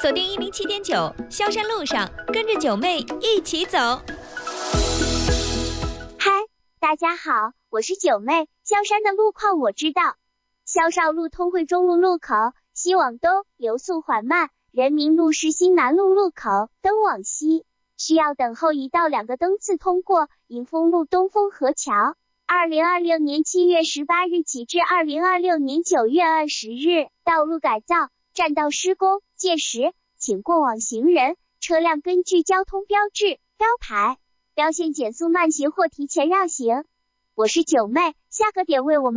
锁定107.9，萧山路上跟着九妹一起走。 嗨，大家好，我是九妹。萧山的路况我知道，萧绍路通惠中路路口西往东流速缓慢，人民路市新南路路口灯往西需要等候1到2个灯次通过。迎丰路东风河桥2026年7月18日起至2026年9月20日道路改造占道施工，届时请过往行人车辆根据交通标志标牌标线减速慢行或提前让行。我是九妹，下个点为我们